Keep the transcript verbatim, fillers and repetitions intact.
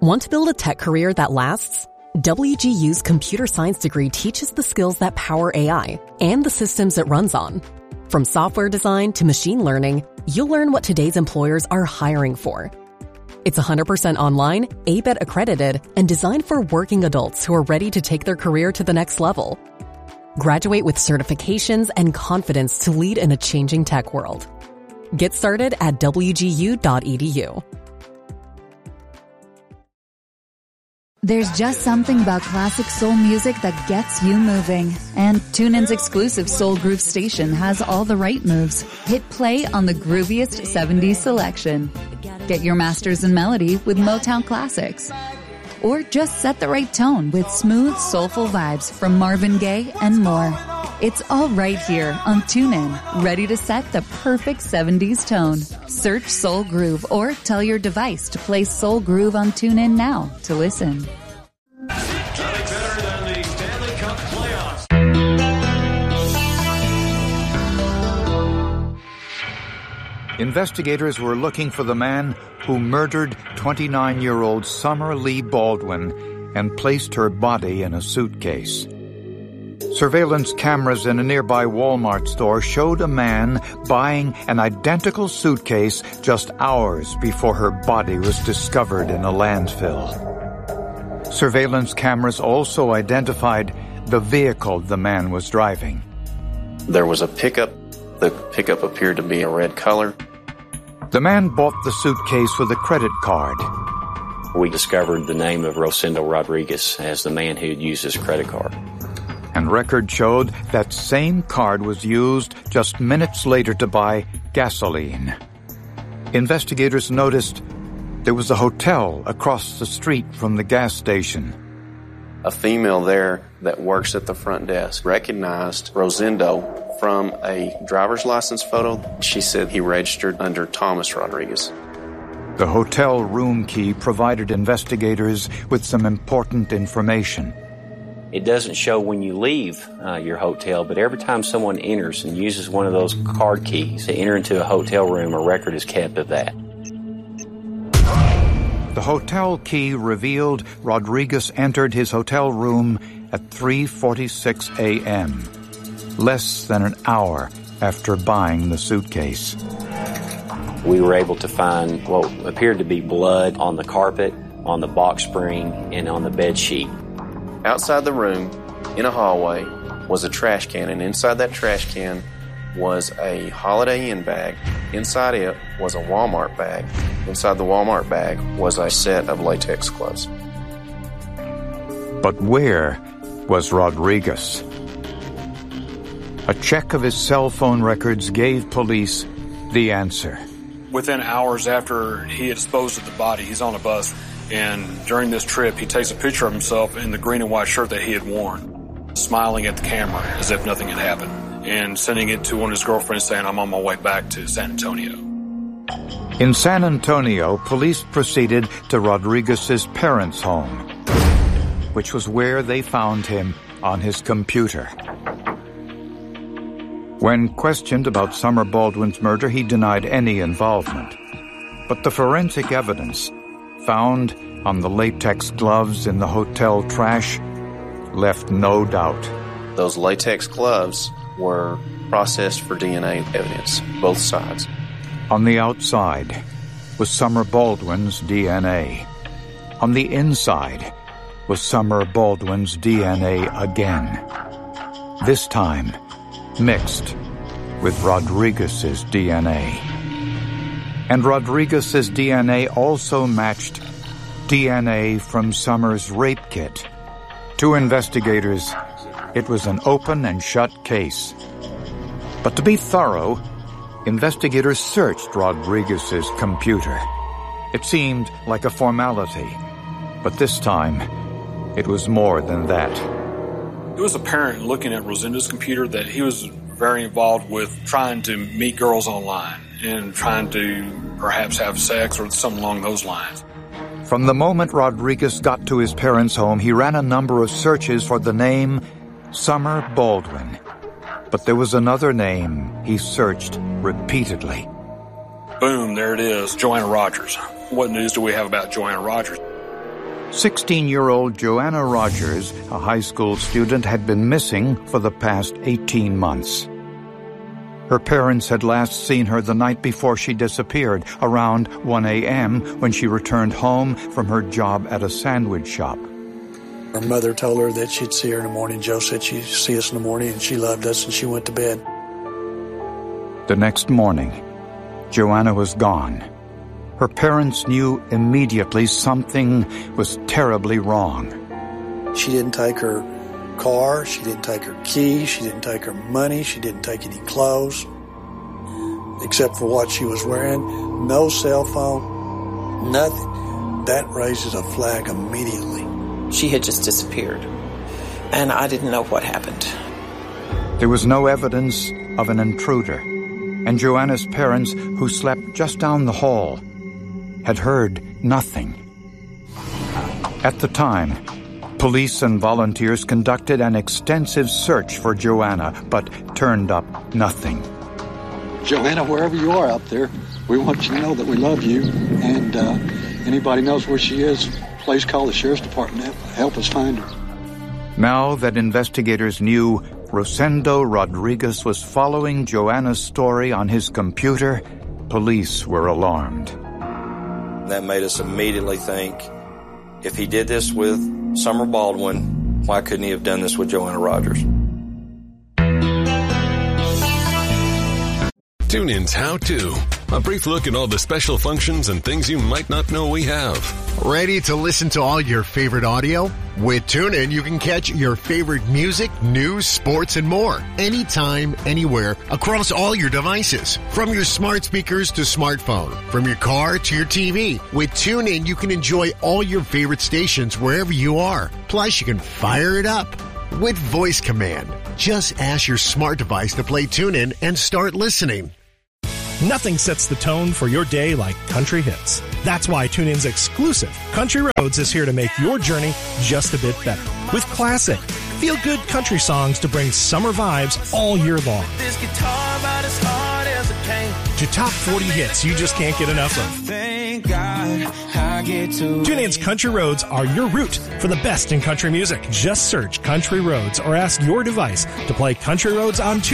Want to build a tech career that lasts? W G U's computer science degree teaches the skills that power A I and the systems it runs on. From software design to machine learning, you'll learn what today's employers are hiring for. It's one hundred percent online, A B E T accredited, and designed for working adults who are ready to take their career to the next level. Graduate with certifications and confidence to lead in a changing tech world. Get started at W G U dot E D U. There's just something about classic soul music that gets you moving. And TuneIn's exclusive Soul Groove station has all the right moves. Hit play on the grooviest seventies selection. Get your masters in melody with Motown classics. Or just set the right tone with smooth, soulful vibes from Marvin Gaye and more. It's all right here on TuneIn, ready to set the perfect seventies tone. Search Soul Groove or tell your device to play Soul Groove on TuneIn now to listen. Nothing better than the Stanley Cup playoffs. Investigators were looking for the man who murdered twenty-nine-year-old Summer Lee Baldwin and placed her body in a suitcase. Surveillance cameras in a nearby Walmart store showed a man buying an identical suitcase just hours before her body was discovered in a landfill. Surveillance cameras also identified the vehicle the man was driving. There was a pickup. The pickup appeared to be a red color. The man bought the suitcase with a credit card. We discovered the name of Rosendo Rodriguez as the man who had used his credit card. And records showed that same card was used just minutes later to buy gasoline. Investigators noticed there was a hotel across the street from the gas station. A female there that works at the front desk recognized Rosendo from a driver's license photo. She said he registered under Thomas Rodriguez. The hotel room key provided investigators with some important information. It doesn't show when you leave uh, your hotel, but every time someone enters and uses one of those card keys to enter into a hotel room, a record is kept of that. The hotel key revealed Rodriguez entered his hotel room at three forty-six a.m., less than an hour after buying the suitcase. We were able to find what appeared to be blood on the carpet, on the box spring, and on the bed sheet. Outside the room, in a hallway, was a trash can, and inside that trash can was a Holiday Inn bag. Inside it was a Walmart bag. Inside the Walmart bag was a set of latex gloves. But where was Rodriguez? A check of his cell phone records gave police the answer. Within hours after he had disposed of the body, he's on a bus. And during this trip, he takes a picture of himself in the green and white shirt that he had worn, smiling at the camera as if nothing had happened, and sending it to one of his girlfriends saying, "I'm on my way back to San Antonio." In San Antonio, police proceeded to Rodriguez's parents' home, which was where they found him on his computer. When questioned about Summer Baldwin's murder, he denied any involvement. But the forensic evidence found on the latex gloves in the hotel trash left no doubt. Those latex gloves were processed for D N A evidence, both sides. On the outside was Summer Baldwin's D N A. On the inside was Summer Baldwin's D N A again. This time mixed with Rodriguez's D N A. And Rodriguez's D N A also matched D N A from Summer's rape kit. To investigators, it was an open and shut case. But to be thorough, investigators searched Rodriguez's computer. It seemed like a formality, but this time, it was more than that. It was apparent looking at Rosendo's computer that he was very involved with trying to meet girls online and trying to perhaps have sex or something along those lines. From the moment Rodriguez got to his parents' home, he ran a number of searches for the name Summer Baldwin. But there was another name he searched repeatedly. Boom, there it is, Joanna Rogers. What news do we have about Joanna Rogers? sixteen-year-old Joanna Rogers, a high school student, had been missing for the past eighteen months. Her parents had last seen her the night before she disappeared, around one a.m. when she returned home from her job at a sandwich shop. Her mother told her that she'd see her in the morning. Joe said she'd see us in the morning, and she loved us, and she went to bed. The next morning, Joanna was gone. Her parents knew immediately something was terribly wrong. She didn't take her car, she didn't take her keys, she didn't take her money, she didn't take any clothes, except for what she was wearing. No cell phone, nothing. That raises a flag immediately. She had just disappeared, and I didn't know what happened. There was no evidence of an intruder, and Joanna's parents, who slept just down the hall, had heard nothing. At the time, police and volunteers conducted an extensive search for Joanna, but turned up nothing. Joanna, wherever you are out there, we want you to know that we love you, and uh, anybody knows where she is, please call the Sheriff's Department to help us find her. Now that investigators knew Rosendo Rodriguez was following Joanna's story on his computer, police were alarmed. That made us immediately think, if he did this with Summer Baldwin, why couldn't he have done this with Joanna Rogers? TuneIn's How To. A brief look at all the special functions and things you might not know we have. Ready to listen to all your favorite audio? With TuneIn, you can catch your favorite music, news, sports, and more. Anytime, anywhere, across all your devices. From your smart speakers to smartphone. From your car to your T V. With TuneIn, you can enjoy all your favorite stations wherever you are. Plus, you can fire it up with voice command. Just ask your smart device to play TuneIn and start listening. Nothing sets the tone for your day like country hits. That's why TuneIn's exclusive Country Roads is here to make your journey just a bit better. With classic, feel-good country songs to bring summer vibes all year long. This guitar about as hard as a cane. To top forty hits you just can't get enough of. Thank God I get to TuneIn's Country Roads are your route for the best in country music. Just search Country Roads or ask your device to play Country Roads on TuneIn.